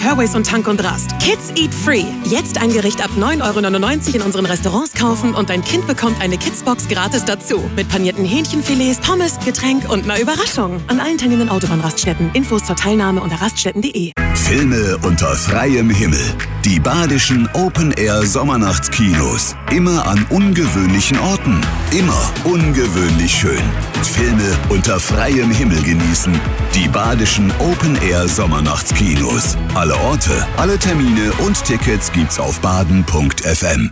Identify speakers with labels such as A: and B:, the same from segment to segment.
A: Turways und Tank und Rast. Kids Eat Free. Jetzt ein Gericht ab 9,99 € in unseren Restaurants kaufen und dein Kind bekommt eine Kidsbox gratis dazu. Mit panierten Hähnchenfilets, Pommes, Getränk und einer Überraschung. An allen teilnehmenden Autobahnraststätten. Infos zur Teilnahme unter raststätten.de.
B: Filme unter freiem Himmel. Die badischen Open-Air-Sommernachtskinos. Immer an ungewöhnlichen Orten. Immer ungewöhnlich schön. Filme unter freiem Himmel genießen. Die badischen Open-Air-Sommernachtskinos. Alle Orte, alle Termine und Tickets gibt's auf baden.fm.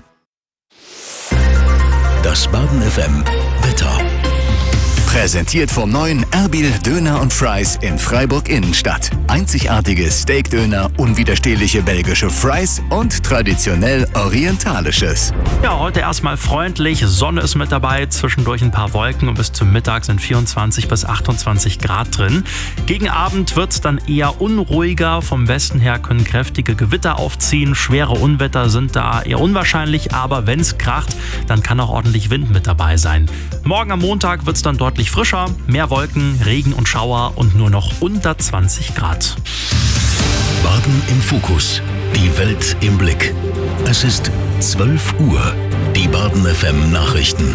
B: Das Baden FM Wetter. Präsentiert vom neuen Erbil Döner und Fries in Freiburg Innenstadt. Einzigartige Steakdöner, unwiderstehliche belgische Fries und traditionell orientalisches.
C: Ja, heute erstmal freundlich. Sonne ist mit dabei, zwischendurch ein paar Wolken und bis zum Mittag sind 24 bis 28 Grad drin. Gegen Abend wird es dann eher unruhiger. Vom Westen her können kräftige Gewitter aufziehen. Schwere Unwetter sind da eher unwahrscheinlich, aber wenn es kracht, dann kann auch ordentlich Wind mit dabei sein. Morgen am Montag wird es dann deutlich frischer, mehr Wolken, Regen und Schauer und nur noch unter 20 Grad.
B: Baden im Fokus. Die Welt im Blick. Es ist 12 Uhr. Die Baden FM Nachrichten.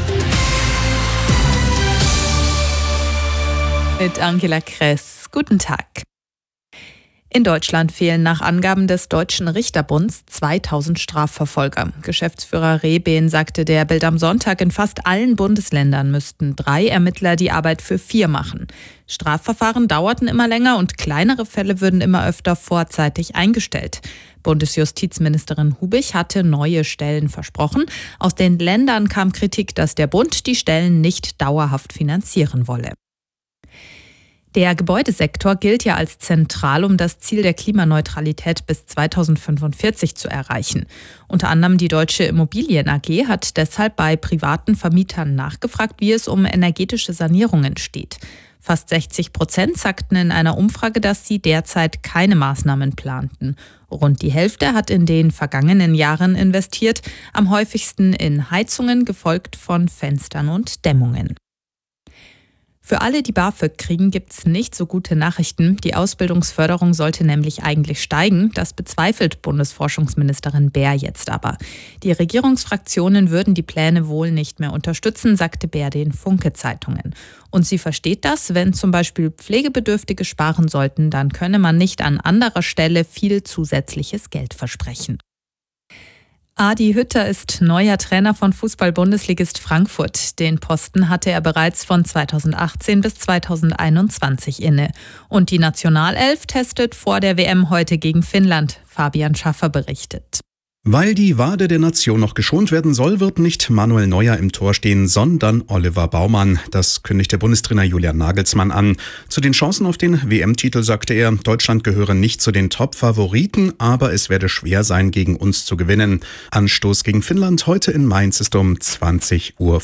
D: Mit Angela Kress. Guten Tag. In Deutschland fehlen nach Angaben des Deutschen Richterbunds 2000 Strafverfolger. Geschäftsführer Rehben sagte der Bild am Sonntag, in fast allen Bundesländern müssten 3 Ermittler die Arbeit für 4 machen. Strafverfahren dauerten immer länger und kleinere Fälle würden immer öfter vorzeitig eingestellt. Bundesjustizministerin Hubich hatte neue Stellen versprochen. Aus den Ländern kam Kritik, dass der Bund die Stellen nicht dauerhaft finanzieren wolle. Der Gebäudesektor gilt ja als zentral, um das Ziel der Klimaneutralität bis 2045 zu erreichen. Unter anderem die Deutsche Immobilien AG hat deshalb bei privaten Vermietern nachgefragt, wie es um energetische Sanierungen steht. Fast 60% sagten in einer Umfrage, dass sie derzeit keine Maßnahmen planten. Rund die Hälfte hat in den vergangenen Jahren investiert, am häufigsten in Heizungen, gefolgt von Fenstern und Dämmungen. Für alle, die BAföG kriegen, gibt's nicht so gute Nachrichten. Die Ausbildungsförderung sollte nämlich eigentlich steigen. Das bezweifelt Bundesforschungsministerin Baer jetzt aber. Die Regierungsfraktionen würden die Pläne wohl nicht mehr unterstützen, sagte Baer den Funke-Zeitungen. Und sie versteht das, wenn zum Beispiel Pflegebedürftige sparen sollten, dann könne man nicht an anderer Stelle viel zusätzliches Geld versprechen. Adi Hütter ist neuer Trainer von Fußball-Bundesligist Frankfurt. Den Posten hatte er bereits von 2018 bis 2021 inne. Und die Nationalelf testet vor der WM heute gegen Finnland. Fabian Schaffer berichtet.
E: Weil die Wade der Nation noch geschont werden soll, wird nicht Manuel Neuer im Tor stehen, sondern Oliver Baumann. Das kündigt der Bundestrainer Julian Nagelsmann an. Zu den Chancen auf den WM-Titel sagte er, Deutschland gehöre nicht zu den Top-Favoriten, aber es werde schwer sein, gegen uns zu gewinnen. Anstoß gegen Finnland heute in Mainz ist um 20:45 Uhr.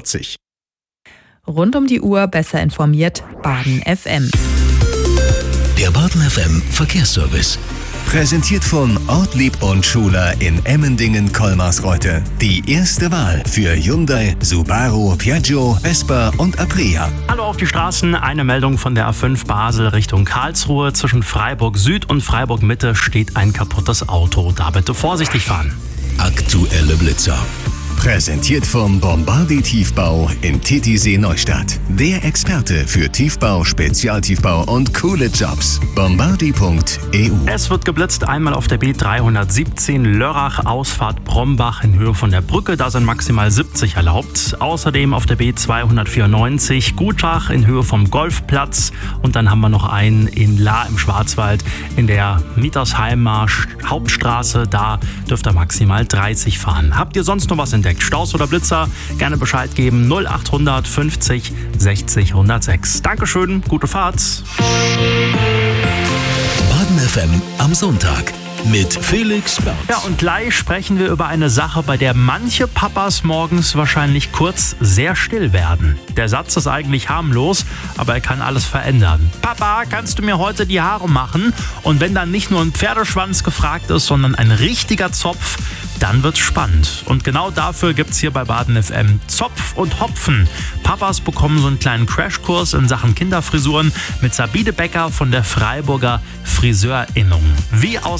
D: Rund um die Uhr besser informiert, Baden FM.
B: Der Baden FM Verkehrsservice. Präsentiert von Ortlieb und Schuler in Emmendingen-Kolmarsreuth. Die erste Wahl für Hyundai, Subaru, Piaggio, Vespa und Aprilia.
C: Hallo auf die Straßen. Eine Meldung von der A5 Basel Richtung Karlsruhe. Zwischen Freiburg Süd und Freiburg Mitte steht ein kaputtes Auto. Da bitte vorsichtig fahren.
B: Aktuelle Blitzer. Präsentiert vom Bombardi Tiefbau in Titisee Neustadt. Der Experte für Tiefbau, Spezialtiefbau und coole Jobs. Bombardi.eu.
C: Es wird geblitzt, einmal auf der B317 Lörrach, Ausfahrt Brombach in Höhe von der Brücke. Da sind maximal 70 erlaubt. Außerdem auf der B294 Gutach in Höhe vom Golfplatz. Und dann haben wir noch einen in Lahr im Schwarzwald in der Mietersheimer Hauptstraße. Da dürft ihr maximal 30 fahren. Habt ihr sonst noch was entdeckt? Staus oder Blitzer? Gerne Bescheid geben. 0800 50 60 106. Dankeschön, gute Fahrt.
B: Baden FM am Sonntag mit Felix Berz.
C: Ja, und gleich sprechen wir über eine Sache, bei der manche Papas morgens wahrscheinlich kurz sehr still werden. Der Satz ist eigentlich harmlos, aber er kann alles verändern. Papa, kannst du mir heute die Haare machen? Und wenn dann nicht nur ein Pferdeschwanz gefragt ist, sondern ein richtiger Zopf, dann wird's spannend. Und genau dafür gibt's hier bei Baden FM Zopf und Hopfen. Papas bekommen so einen kleinen Crashkurs in Sachen Kinderfrisuren mit Sabine Becker von der Freiburger Friseurinnung. Wie aus